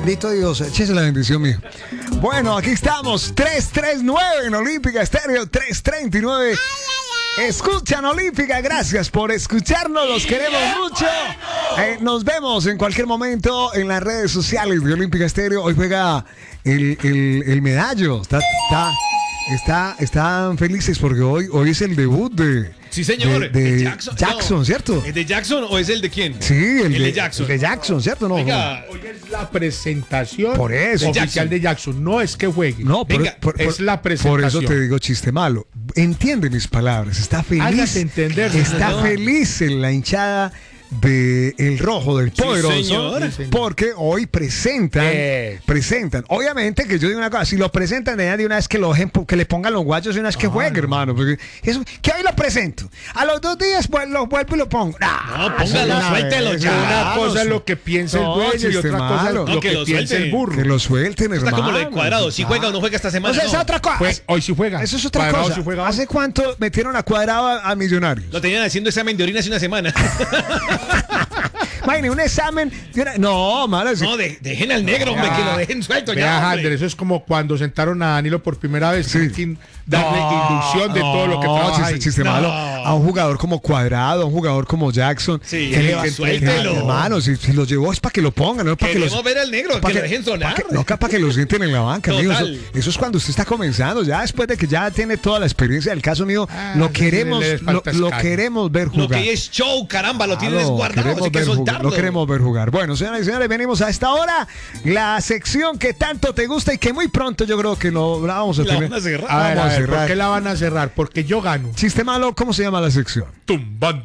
Bendito Dios, échese la bendición mía. Bueno, aquí estamos, 339 en Olímpica Estéreo, 339. Escuchan Olímpica, gracias por escucharnos, los queremos mucho. Nos vemos en cualquier momento en las redes sociales de Olímpica Estéreo. Hoy juega el medallo. Están felices porque hoy es el debut de... Sí, señor. De Jackson, Jackson, no. ¿cierto? ¿Es de Jackson o es el de quién? Sí, el de Jackson. El de Jackson, ¿cierto? No, Venga, Hoy es la presentación Por eso. oficial de Jackson. No es que juegue. no, Venga, es la presentación. Por eso te digo chiste malo. Entiende mis palabras. Está feliz. Hágase entender. Está señor. feliz en la hinchada de El Rojo, del Poderoso, señor. Sí, señor. porque hoy presentan, obviamente que yo digo una cosa, si lo presentan de una vez que que le pongan los guayos de una vez que juegue, hermano, porque eso, que hoy lo presento, a los 2 días pues lo vuelvo y lo pongo. No, póngalo, suéltelo ya. Una cosa es lo que piensa el dueño y chiste otra cosa malo. es No, lo que que lo piensa suelten. el burro. Que lo suelten, Está hermano. como lo de Cuadrado. Si juega o no juega esta semana. O sea, es no. otra cosa. Hoy sí juega. Eso es otra Cuadrado cosa. sí juega. ¿Hace cuánto metieron a Cuadrado a Millonarios? Lo tenían haciendo examen de orina hace una semana. Imagínate, un examen. No, mala. No, dejen al negro, hombre, que lo dejen suelto Vea, ya. Hander, eso es como cuando sentaron a Danilo por primera vez Sí. sin darle ilusión de todo lo que trabaja ahí. chiste No. malo. A un jugador como Cuadrado, a un jugador como Jackson. Sí, ¿Qué le va a suéltelo. hermano, si lo llevó es para que lo pongan, no es para que Queremos los. ver al negro, para que lo dejen sonar. No, para que lo sienten en la banca, amigo. Total. Eso es cuando usted está comenzando. Ya después de que ya tiene toda la experiencia del caso mío, lo sí, queremos, le falta lo escaño. queremos ver Lo jugar. que es show, caramba, lo tienes Claro, guardado, hay que ver jugar, soltarlo. lo queremos ver jugar. Bueno, señoras y señores, venimos a esta hora. La sección que tanto te gusta y que muy pronto yo creo que la vamos a La tener. van a cerrar. A ver, Vamos a ¿por cerrar. qué la van a cerrar? Porque yo gano. Chiste malo, ¿cómo se llama la sección? Tumbando